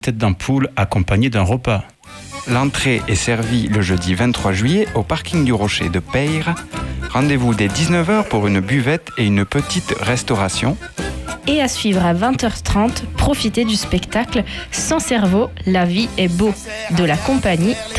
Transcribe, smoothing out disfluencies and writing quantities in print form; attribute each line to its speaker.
Speaker 1: tête d'ampoule accompagnée d'un repas.
Speaker 2: L'entrée est servie le jeudi 23 juillet au parking du Rocher de Peyre. Rendez-vous dès 19h pour une buvette et une petite restauration.
Speaker 3: Et à suivre à 20h30, profitez du spectacle Sans cerveau, la vie est beau de la compagnie